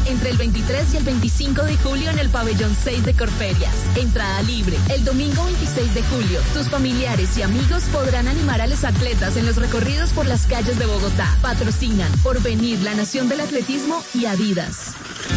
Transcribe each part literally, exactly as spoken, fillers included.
entre el veintitrés y el veinticinco de julio en el pabellón seis de Corferias. Entrada libre. El domingo veintiséis de julio, tus familiares y amigos podrán animar a los atletas en los recorridos por las calles de Bogotá. Patrocinan Porvenir, la Nación del Atletismo y Adidas.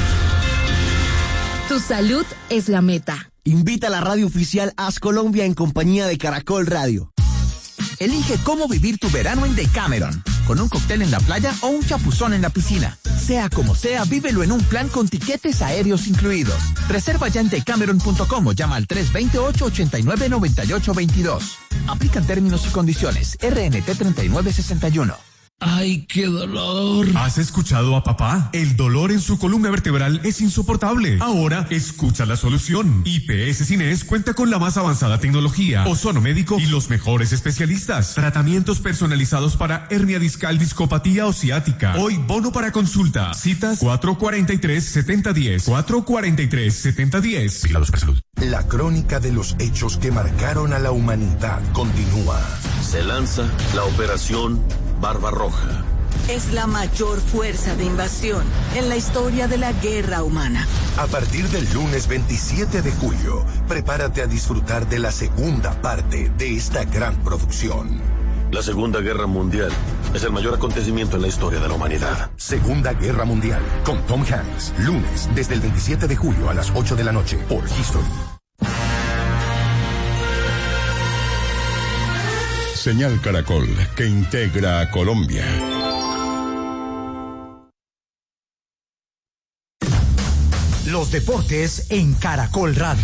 Tu salud es la meta. Invita a la radio oficial As Colombia en compañía de Caracol Radio. Elige cómo vivir tu verano en Decameron, con un cóctel en la playa o un chapuzón en la piscina. Sea como sea, vívelo en un plan con tiquetes aéreos incluidos. Reserva ya en decameron punto com o llama al tres dos ocho, ocho nueve, nueve ocho dos dos. Aplican términos y condiciones. R N T treinta y nueve sesenta y uno. ¡Ay, qué dolor! ¿Has escuchado a papá? El dolor en su columna vertebral es insoportable. Ahora, escucha la solución. I P S Cines cuenta con la más avanzada tecnología, ozono médico y los mejores especialistas. Tratamientos personalizados para hernia discal, discopatía o ciática. Hoy, bono para consulta. Citas cuatro cuatro tres, siete cero uno cero. cuatro cuatro tres, siete cero uno cero. Vigilados por salud. La crónica de los hechos que marcaron a la humanidad continúa. Se lanza la operación Barbarroja. Es la mayor fuerza de invasión en la historia de la guerra humana. A partir del lunes veintisiete de julio, prepárate a disfrutar de la segunda parte de esta gran producción. La Segunda Guerra Mundial es el mayor acontecimiento en la historia de la humanidad. Segunda Guerra Mundial, con Tom Hanks, lunes desde el veintisiete de julio a las ocho de la noche por History. Señal Caracol, que integra a Colombia. Los deportes en Caracol Radio.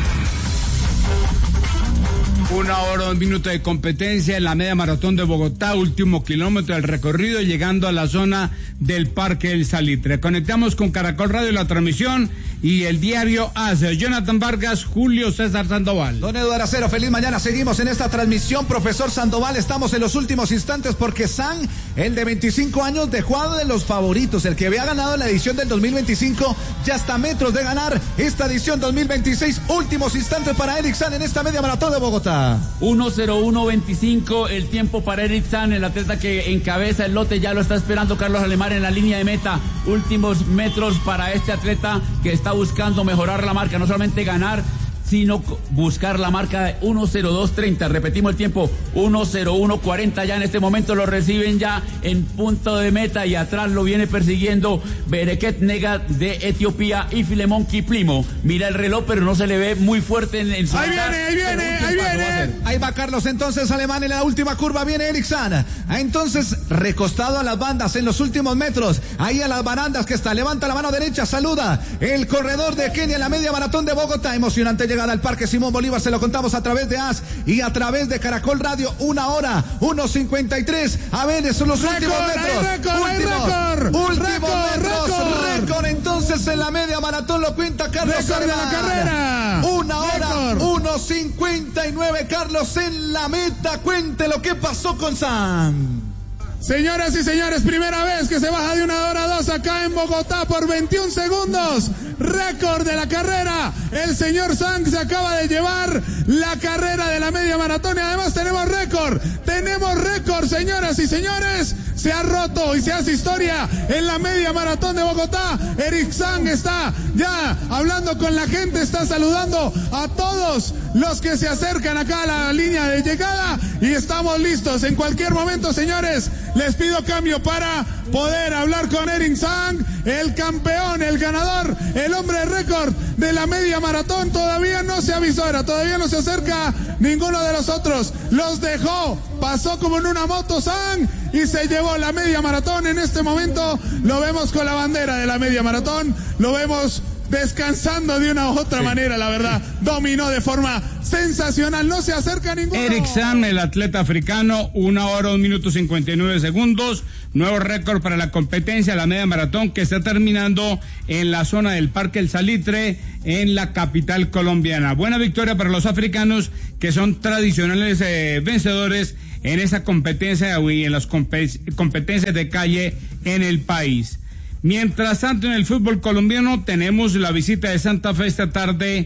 Una hora, un minuto de competencia en la media maratón de Bogotá, último kilómetro del recorrido, llegando a la zona del Parque El Salitre. Conectamos con Caracol Radio, la transmisión y el diario A S. Jonathan Vargas, Julio César Sandoval. Don Eduardo Acero, feliz mañana. Seguimos en esta transmisión, profesor Sandoval. Estamos en los últimos instantes porque San, el de veinticinco años, dejó de los favoritos. El que había ganado en la edición del dos mil veinticinco, ya está a metros de ganar esta edición dos mil veintiséis. Últimos instantes para Eric San en esta media maratón de Bogotá. uno cero uno veinticinco el tiempo para Eric San, el atleta que encabeza el lote. Ya lo está esperando Carlos Alemán en la línea de meta. Últimos metros para este atleta que está buscando mejorar la marca, no solamente ganar, sino buscar la marca de uno cero dos treinta. Repetimos el tiempo, uno cero uno cuarenta. Ya en este momento lo reciben ya en punto de meta y atrás lo viene persiguiendo Bereket Nega de Etiopía y Filemón Kiplimo. Mira el reloj, pero no se le ve muy fuerte en, en su Ahí viene, ahí viene, ahí viene. Ahí va Carlos entonces Alemán en la última curva. Viene Eric San. Entonces recostado a las bandas en los últimos metros. Ahí a las barandas que está. Levanta la mano derecha, saluda el corredor de Kenia en la media maratón de Bogotá. Emocionante llegada al Parque Simón Bolívar, se lo contamos a través de A S y a través de Caracol Radio. Una hora, uno cincuenta y tres. A ver, esos son los récord, últimos metros. Récord, últimos, récord, últimos récord, metros. récord. Récord entonces en la media maratón lo cuenta Carlos. Récord de la carrera. Una hora, récord. uno cincuenta y nueve. Carlos en la meta. Cuente lo que pasó con San. Señoras y señores, primera vez que se baja de una hora dos acá en Bogotá por veintiún segundos. Récord de la carrera. El señor Sang se acaba de llevar la carrera de la media maratón y además tenemos récord. Tenemos récord, señoras y señores. Se ha roto y se hace historia en la media maratón de Bogotá. Eric Sang está ya hablando con la gente, está saludando a todos los que se acercan acá a la línea de llegada y estamos listos en cualquier momento, señores. Les pido cambio para poder hablar con Eric Sang, el campeón, el ganador, el hombre de récord de la media maratón. Todavía no se avisora, todavía no se acerca ninguno de los otros. Los dejó, pasó como en una moto Sang y se llevó la media maratón. En este momento lo vemos con la bandera de la media maratón, lo vemos descansando de una u otra sí. manera, la verdad, dominó de forma sensacional, no se acerca ninguno. Eric Sam, el atleta africano, una hora, un minuto cincuenta y nueve segundos, nuevo récord para la competencia, la media maratón que está terminando en la zona del Parque El Salitre, en la capital colombiana. Buena victoria para los africanos, que son tradicionales eh, vencedores en esa competencia y en las competencias de calle en el país. Mientras tanto, en el fútbol colombiano tenemos la visita de Santa Fe esta tarde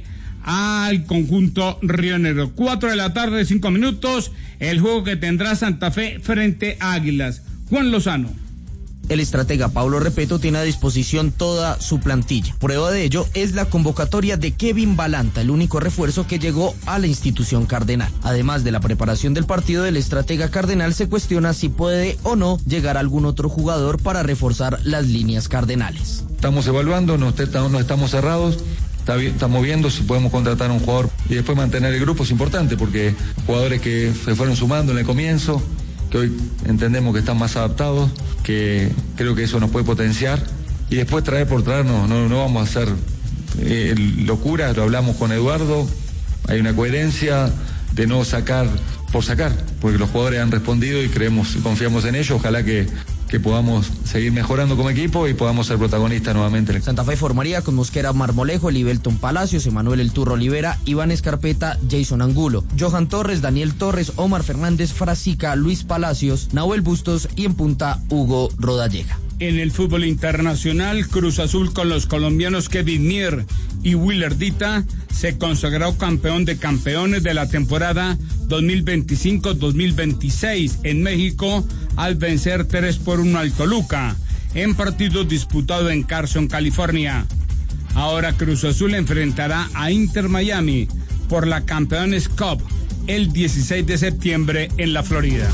al conjunto rionero. Cuatro de la tarde, cinco minutos, el juego que tendrá Santa Fe frente a Águilas. Juan Lozano. El estratega Pablo Repeto tiene a disposición toda su plantilla. Prueba de ello es la convocatoria de Kevin Balanta, el único refuerzo que llegó a la institución cardenal. Además de la preparación del partido, del estratega cardenal se cuestiona si puede o no llegar algún otro jugador para reforzar las líneas cardenales. Estamos evaluando, no, no estamos cerrados. Está bien, estamos viendo si podemos contratar a un jugador y después mantener el grupo es importante porque jugadores que se fueron sumando en el comienzo, que hoy entendemos que están más adaptados, que creo que eso nos puede potenciar y después traer por traer no, no, no vamos a hacer eh, locuras, lo hablamos con Eduardo, hay una coherencia de no sacar por sacar, porque los jugadores han respondido y creemos, confiamos en ellos, ojalá que que podamos seguir mejorando como equipo y podamos ser protagonistas nuevamente. Santa Fe formaría con Mosquera Marmolejo, Elibelton Palacios, Emanuel El Turro Olivera, Iván Escarpeta, Jason Angulo, Johan Torres, Daniel Torres, Omar Fernández, Frasica, Luis Palacios, Nahuel Bustos y en punta Hugo Rodallega. En el fútbol internacional, Cruz Azul con los colombianos Kevin Mier y Willer Dita se consagró campeón de campeones de la temporada dos mil veinticinco dos mil veintiséis en México al vencer tres por uno al Toluca en partido disputado en Carson, California. Ahora Cruz Azul enfrentará a Inter Miami por la Campeones Cup el dieciséis de septiembre en la Florida.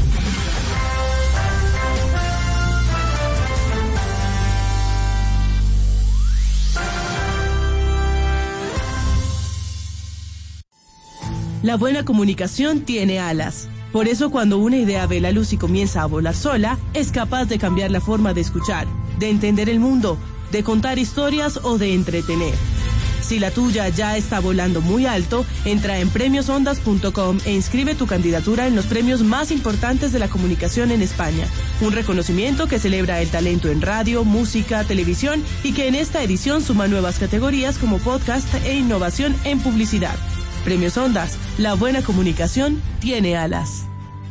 La buena comunicación tiene alas. Por eso cuando una idea ve la luz y comienza a volar sola, es capaz de cambiar la forma de escuchar, de entender el mundo, de contar historias o de entretener. Si la tuya ya está volando muy alto, entra en premios ondas punto com e inscribe tu candidatura en los premios más importantes de la comunicación en España. Un reconocimiento que celebra el talento en radio, música, televisión y que en esta edición suma nuevas categorías como podcast e innovación en publicidad. Premios Ondas, la buena comunicación tiene alas.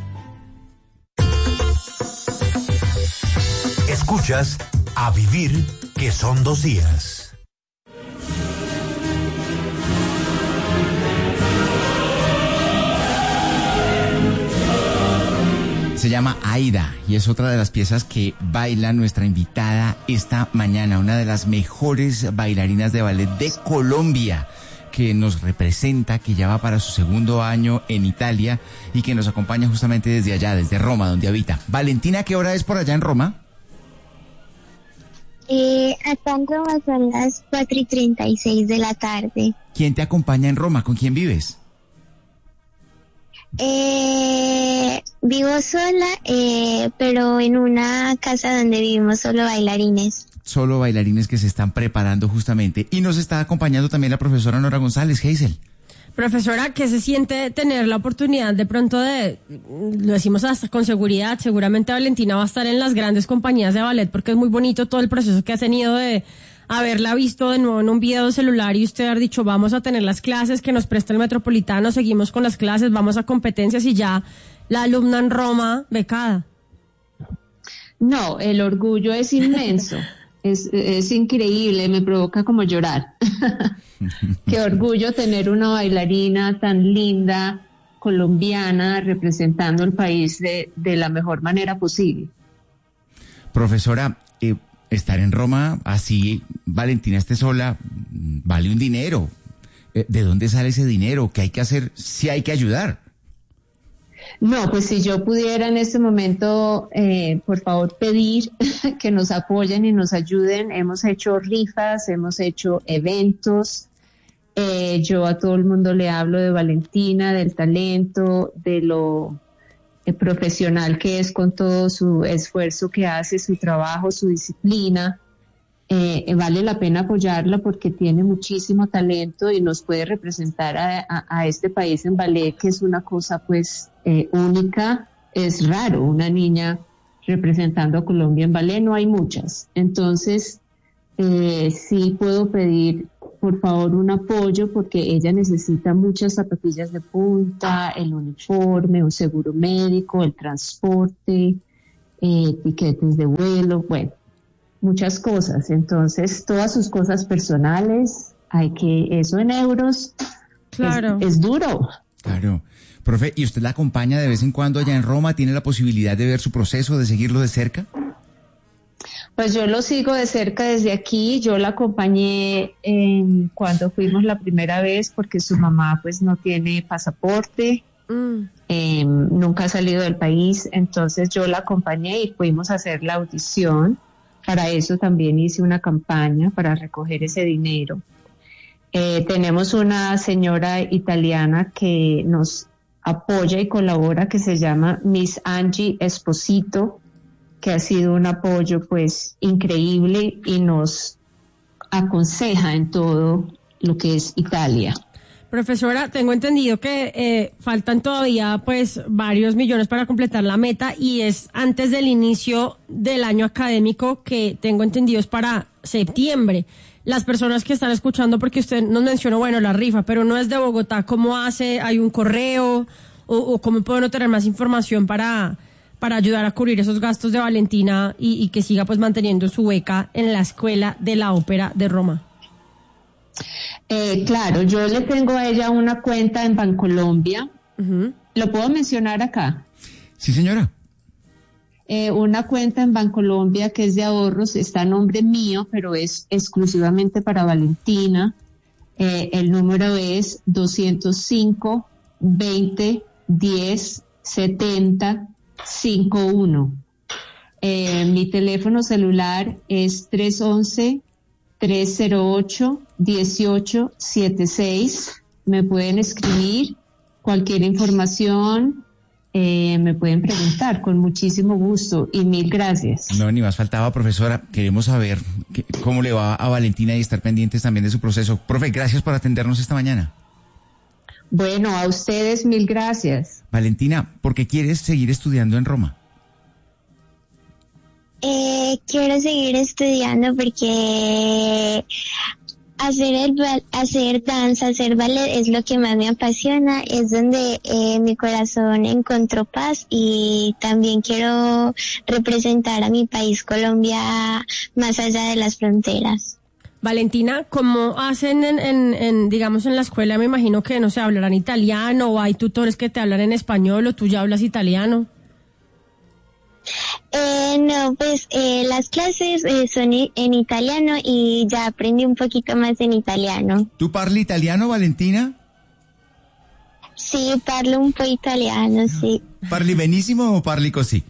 Escuchas A Vivir, que son dos días. Se llama Aida y es otra de las piezas que baila nuestra invitada esta mañana, una de las mejores bailarinas de ballet de Colombia, que nos representa, que ya va para su segundo año en Italia y que nos acompaña justamente desde allá, desde Roma, donde habita. Valentina, ¿qué hora es por allá en Roma? Eh, acá en Roma son las cuatro y treinta y seis de la tarde. ¿Quién te acompaña en Roma? ¿Con quién vives? Eh, vivo sola, eh, pero en una casa donde vivimos solo bailarines. Solo bailarines que se están preparando justamente. Y nos está acompañando también la profesora Nora González. Hazel. Profesora, ¿qué se siente tener la oportunidad de pronto de, lo decimos hasta con seguridad, seguramente Valentina va a estar en las grandes compañías de ballet porque es muy bonito todo el proceso que ha tenido de haberla visto de nuevo en un video de celular y usted haber dicho vamos a tener las clases que nos presta el Metropolitano, seguimos con las clases, vamos a competencias y ya la alumna en Roma becada? No, el orgullo es inmenso. Es, es increíble, me provoca como llorar. Qué orgullo tener una bailarina tan linda, colombiana, representando el país de, de la mejor manera posible. Profesora, eh, estar en Roma, así Valentina esté sola, vale un dinero. Eh, ¿De dónde sale ese dinero? ¿Qué hay que hacer si hay que ayudar? No, pues si yo pudiera en este momento, eh, por favor, pedir que nos apoyen y nos ayuden. Hemos hecho rifas, hemos hecho eventos. Eh, yo a todo el mundo le hablo de Valentina, del talento, de lo eh, profesional que es con todo su esfuerzo que hace, su trabajo, su disciplina. Eh, vale la pena apoyarla porque tiene muchísimo talento y nos puede representar a, a, a este país en ballet, que es una cosa pues eh, única. Es raro una niña representando a Colombia en ballet, no hay muchas. Entonces, eh, sí puedo pedir por favor un apoyo porque ella necesita muchas zapatillas de punta, el uniforme, un seguro médico, el transporte, eh, tiquetes de vuelo, bueno, muchas cosas. Entonces, todas sus cosas personales, hay que, eso en euros, claro, es, es duro. Claro. Profe, ¿y usted la acompaña de vez en cuando allá en Roma? ¿Tiene la posibilidad de ver su proceso, de seguirlo de cerca? Pues yo lo sigo de cerca desde aquí. Yo la acompañé en, cuando fuimos la primera vez porque su mamá pues no tiene pasaporte, mm. eh, nunca ha salido del país, entonces yo la acompañé y fuimos a hacer la audición. Para eso también hice una campaña para recoger ese dinero. Eh, tenemos una señora italiana que nos apoya y colabora que se llama Miss Angie Esposito, que ha sido un apoyo pues increíble y nos aconseja en todo lo que es Italia. Profesora, tengo entendido que eh, faltan todavía pues varios millones para completar la meta y es antes del inicio del año académico que tengo entendido es para septiembre. Las personas que están escuchando, porque usted nos mencionó, bueno, la rifa, pero no es de Bogotá, ¿cómo hace? ¿Hay un correo? ¿O, o cómo pueden obtener más información para... para ayudar a cubrir esos gastos de Valentina y, y que siga pues manteniendo su beca en la Escuela de la Ópera de Roma? Eh, claro, yo le tengo a ella una cuenta en Bancolombia. Uh-huh. ¿Lo puedo mencionar acá? Sí, señora. Eh, una cuenta en Bancolombia que es de ahorros, está a nombre mío, pero es exclusivamente para Valentina. Eh, el número es doscientos cinco, veinte, diez, setenta, cinco uno. Eh, mi teléfono celular es tres once, tres cero ocho, dieciocho setenta y seis. Me pueden escribir cualquier información, eh, me pueden preguntar con muchísimo gusto y mil gracias. No, ni más faltaba, profesora. Queremos saber que, cómo le va a Valentina y estar pendientes también de su proceso. Profe, gracias por atendernos esta mañana. Bueno, a ustedes mil gracias. Valentina, ¿por qué quieres seguir estudiando en Roma? Eh, quiero seguir estudiando porque hacer el hacer danza, hacer ballet es lo que más me apasiona, es donde eh, mi corazón encontró paz y también quiero representar a mi país, Colombia, más allá de las fronteras. Valentina, ¿cómo hacen en, en, en, digamos, en la escuela? Me imagino que, no sé, hablarán italiano o hay tutores que te hablan en español o tú ya hablas italiano. Eh, no, pues eh, las clases eh, son en italiano y ya aprendí un poquito más en italiano. ¿Tú parli italiano, Valentina? Sí, parlo un po' italiano, sì. ¿Parli benissimo o parli così?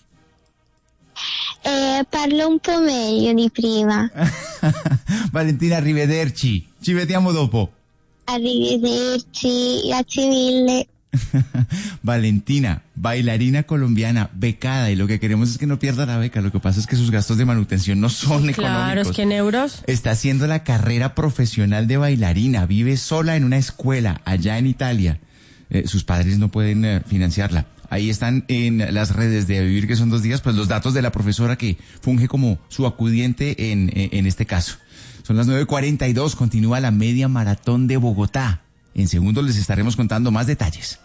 Eh, parlo un po' meglio di prima. Valentina, arrivederci. Ci vediamo dopo. Arrivederci, grazie mille. Valentina, bailarina colombiana, becada, y lo que queremos es que no pierda la beca. Lo que pasa es que sus gastos de manutención no son sí, económicos. Claro, es que en euros. Está haciendo la carrera profesional de bailarina, vive sola en una escuela allá en Italia. Eh, sus padres no pueden eh, financiarla. Ahí están en las redes de Vivir, que son dos días, pues los datos de la profesora que funge como su acudiente en, en, en este caso. Son las nueve cuarenta y dos, continúa la media maratón de Bogotá. En segundos les estaremos contando más detalles.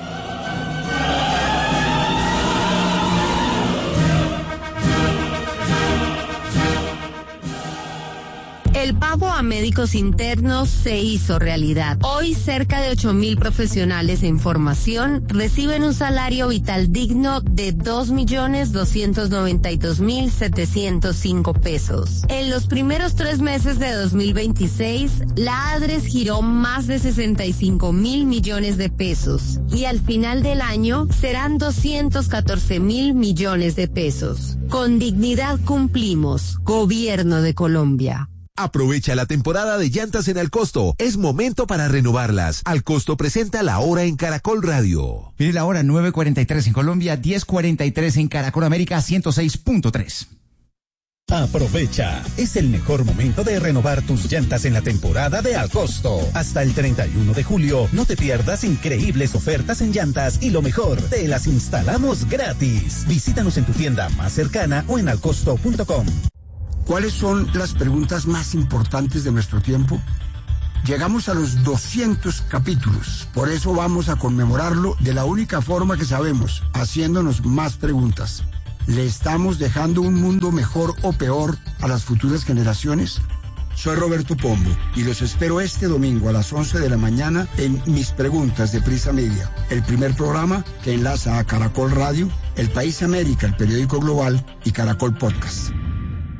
El pago a médicos internos se hizo realidad. Hoy cerca de ocho mil profesionales en formación reciben un salario vital digno de dos millones doscientos noventa y dos mil setecientos cinco pesos. En los primeros tres meses de dos mil veintiséis, la ADRES giró más de sesenta y cinco mil millones de pesos y al final del año serán doscientos catorce mil millones de pesos. Con dignidad cumplimos. Gobierno de Colombia. Aprovecha la temporada de llantas en Alcosto. Es momento para renovarlas. Alcosto presenta La Hora en Caracol Radio. Mire la hora, nueve cuarenta y tres en Colombia, diez cuarenta y tres en Caracol América ciento seis punto tres. Aprovecha, es el mejor momento de renovar tus llantas en la temporada de Alcosto. Hasta el treinta y uno de julio, no te pierdas increíbles ofertas en llantas y lo mejor, te las instalamos gratis. Visítanos en tu tienda más cercana o en alcosto punto com. ¿Cuáles son las preguntas más importantes de nuestro tiempo? Llegamos a los doscientos capítulos, por eso vamos a conmemorarlo de la única forma que sabemos, haciéndonos más preguntas. ¿Le estamos dejando un mundo mejor o peor a las futuras generaciones? Soy Roberto Pombo y los espero este domingo a las once de la mañana en Mis Preguntas de Prisa Media, el primer programa que enlaza a Caracol Radio, El País América, el periódico global, y Caracol Podcast.